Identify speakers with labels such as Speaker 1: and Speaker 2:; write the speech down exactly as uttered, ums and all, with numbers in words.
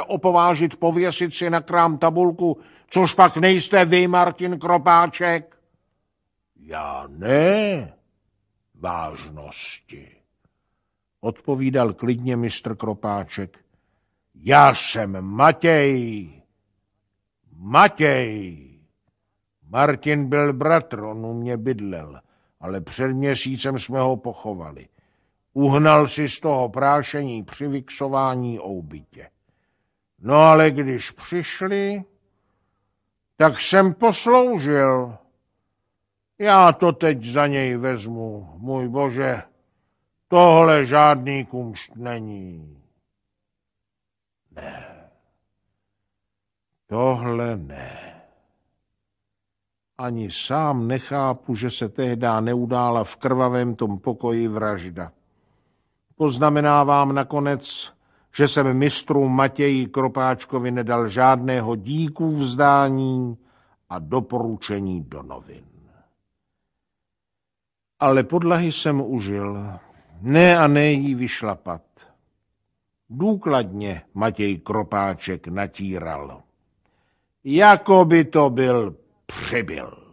Speaker 1: opovážit pověsit si na krám tabulku, což pak nejste vy, Martin Kropáček? Já ne, vážnosti, odpovídal klidně mistr Kropáček. Já jsem Matěj. Matěj. Martin byl bratr, on u mě bydlel, ale před měsícem jsme ho pochovali. Uhnal si z toho prášení při vyksování oubytě. No ale když přišli, tak jsem posloužil. Já to teď za něj vezmu, můj bože, tohle žádný kumšt není. Ne, tohle ne. Ani sám nechápu, že se tehdá neudála v krvavém tom pokoji vražda. Poznamenávám nakonec, že jsem mistru Matěji Kropáčkovi nedal žádného díku vzdání a doporučení do novin. Ale podlahy jsem užil, ne a ne jí vyšlapat. Důkladně Matěj Kropáček natíral. Jako by to byl přibyl.